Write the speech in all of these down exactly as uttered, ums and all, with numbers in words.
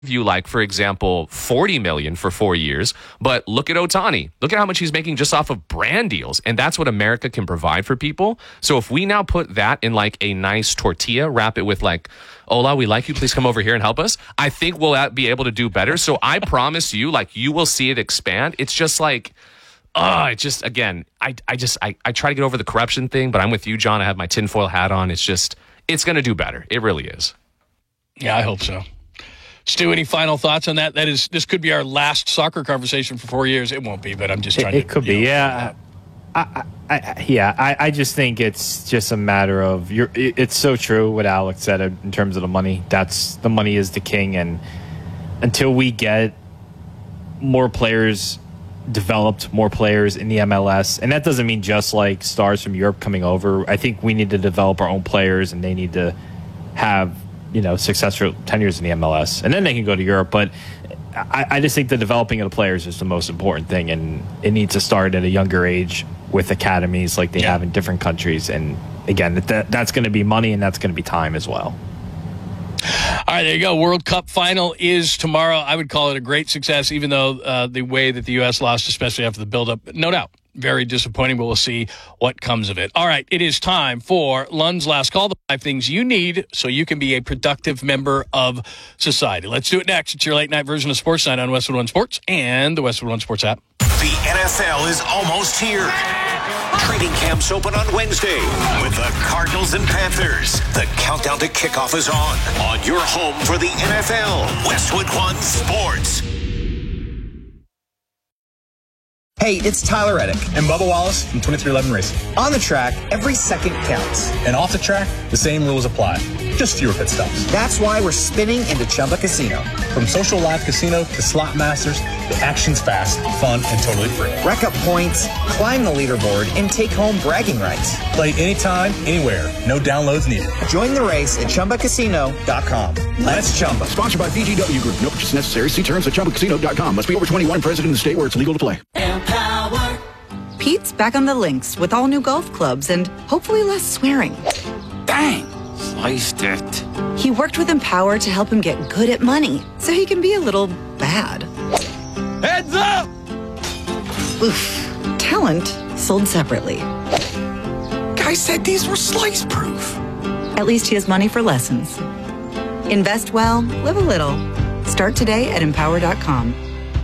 you, like, for example, forty million for four years. But look at Ohtani. Look at how much he's making just off of brand deals. And that's what America can provide for people. So if we now put that in like a nice tortilla, wrap it with like, Ola, we like you. Please come over here and help us. I think we'll be able to do better. So I promise you, like, you will see it expand. It's just like, oh, it just, again, I, I just, I, I try to get over the corruption thing, but I'm with you, John. I have my tinfoil hat on. It's just, it's going to do better. It really is. Yeah, I hope so. Stu, any final thoughts on that? That is, this could be our last soccer conversation for four years. It won't be, but I'm just trying it, to. It could be, know, yeah. I, I, I, yeah, I, I just think it's just a matter of you're. It's so true what Alex said in terms of the money. That's the money is the king, and until we get more players developed, more players in the M L S, and that doesn't mean just like stars from Europe coming over. I think we need to develop our own players, and they need to have, you know, successful tenures in the M L S, and then they can go to Europe. But I, I just think the developing of the players is the most important thing, and it needs to start at a younger age with academies like they yeah. have in different countries. And again, that, that's going to be money, and that's going to be time as well. All right, there you go. World Cup final is tomorrow. I would call it a great success, even though uh, the way that the U S lost, especially after the build-up, no doubt, very disappointing, but we'll see what comes of it. All right, it is time for Lund's Last Call, the five things you need so you can be a productive member of society. Let's do it next. It's your late-night version of Sports Night on Westwood One Sports and the Westwood One Sports app. The N F L is almost here. Training camps open on Wednesday with the Cardinals and Panthers. The countdown to kickoff is on. On your home for the N F L, Westwood One Sports. Hey, it's Tyler Reddick and Bubba Wallace from twenty-three eleven Racing. On the track, every second counts. And off the track, the same rules apply. Just fewer pit stops. That's why we're spinning into Chumba Casino. From social live casino to slot masters, the action's fast, fun, and totally free. Rack up points, climb the leaderboard, and take home bragging rights. Play anytime, anywhere. No downloads needed. Join the race at Chumba Casino dot com. Let's Chumba. Sponsored by B G W Group. No purchase necessary. See terms at Chumba Casino dot com. Must be over twenty-one and present in the state where it's legal to play. Empower. Pete's back on the links with all new golf clubs and hopefully less swearing. Dang, sliced it. He worked with Empower to help him get good at money so he can be a little bad. Heads up! Oof. Talent sold separately. Guy said these were slice proof. At least he has money for lessons. Invest well, live a little. Start today at empower dot com.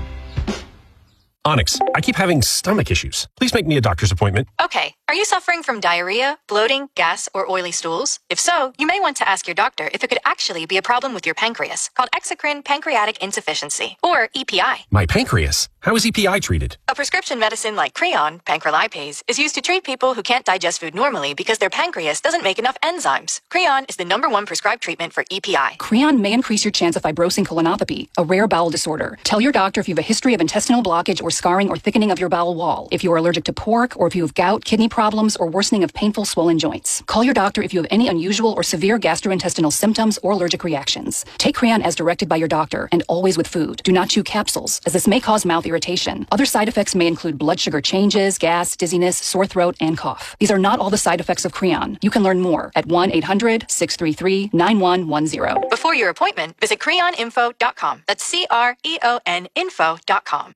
Onyx, I keep having stomach issues. Please make me a doctor's appointment. Okay. Are you suffering from diarrhea, bloating, gas, or oily stools? If so, you may want to ask your doctor if it could actually be a problem with your pancreas, called exocrine pancreatic insufficiency, or E P I. My pancreas? How is E P I treated? A prescription medicine like Creon, pancrelipase, is used to treat people who can't digest food normally because their pancreas doesn't make enough enzymes. Creon is the number one prescribed treatment for E P I. Creon may increase your chance of fibrosing colonopathy, a rare bowel disorder. Tell your doctor if you have a history of intestinal blockage or scarring or thickening of your bowel wall, if you are allergic to pork, or if you have gout, kidney problems, or worsening of painful swollen joints. Call your doctor if you have any unusual or severe gastrointestinal symptoms or allergic reactions. Take Creon as directed by your doctor and always with food. Do not chew capsules, as this may cause mouth irritation. Other side effects may include blood sugar changes, gas, dizziness, sore throat, and cough. These are not all the side effects of Creon. You can learn more at one eight hundred, six three three, nine one one zero. Before your appointment, visit creon info dot com. That's C R E O N info dot com.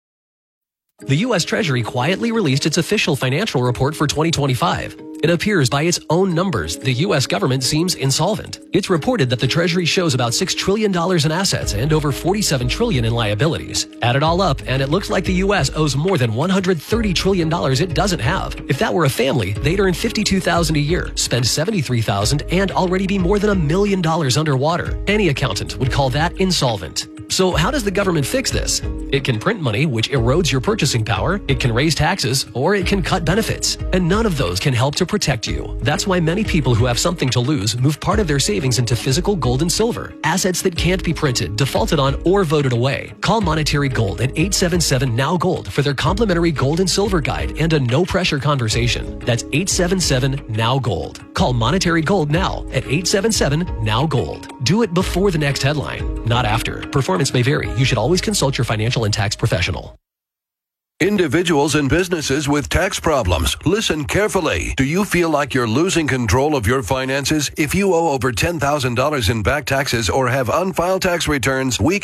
The U S Treasury quietly released its official financial report for twenty twenty-five. It appears by its own numbers, the U S government seems insolvent. It's reported that the Treasury shows about six trillion dollars in assets and over forty-seven trillion dollars in liabilities. Add it all up, and it looks like the U S owes more than one hundred thirty trillion dollars it doesn't have. If that were a family, they'd earn fifty-two thousand dollars a year, spend seventy-three thousand dollars, and already be more than a million dollars underwater. Any accountant would call that insolvent. So how does the government fix this? It can print money, which erodes your purchasing power, it can raise taxes, or it can cut benefits. And none of those can help to protect you. That's why many people who have something to lose move part of their savings into physical gold and silver, assets that can't be printed, defaulted on, or voted away. Call Monetary Gold at eight seven seven, N O W Gold for their complimentary gold and silver guide and a no-pressure conversation. That's eight seven seven, N O W Gold. Call Monetary Gold now at eight seven seven, N O W Gold. Do it before the next headline, not after. Performance may vary. You should always consult your financial and tax professional. Individuals and businesses with tax problems, listen carefully. Do you feel like you're losing control of your finances? If you owe over ten thousand dollars in back taxes or have unfiled tax returns, we